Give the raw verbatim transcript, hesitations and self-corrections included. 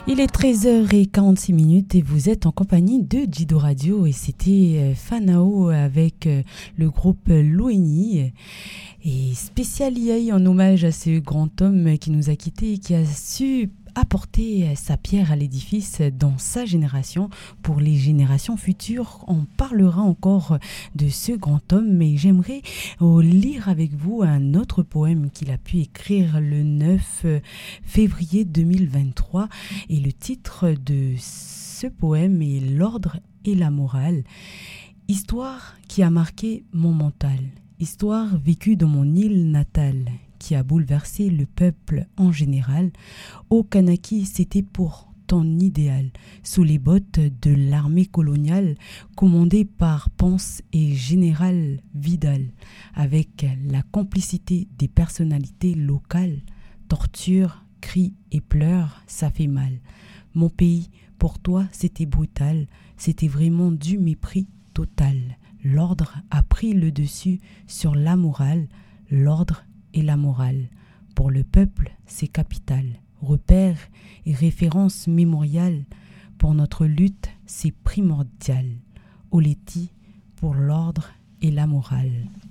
Il est treize heures quarante-six minutes et vous êtes en compagnie de Jido Radio et c'était Fanao avec le groupe Loeni et spécial I A I en hommage à ce grand homme qui nous a quittés et qui a su apporter sa pierre à l'édifice dans sa génération. Pour les générations futures, on parlera encore de ce grand homme, mais j'aimerais lire avec vous un autre poème qu'il a pu écrire le neuf février deux mille vingt-trois et le titre de ce poème est L'ordre et la morale. Histoire qui a marqué mon mental, histoire vécue dans mon île natale, qui a bouleversé le peuple en général. Au Kanaki, c'était pour ton idéal, sous les bottes de l'armée coloniale, commandée par Ponce et Général Vidal, avec la complicité des personnalités locales. Torture, cris et pleurs, ça fait mal. Mon pays, pour toi, c'était brutal, c'était vraiment du mépris total. L'ordre a pris le dessus sur la morale, l'ordre et la morale. Pour le peuple, c'est capital. Repère et référence mémoriale. Pour notre lutte, c'est primordial. Oleti pour l'ordre et la morale.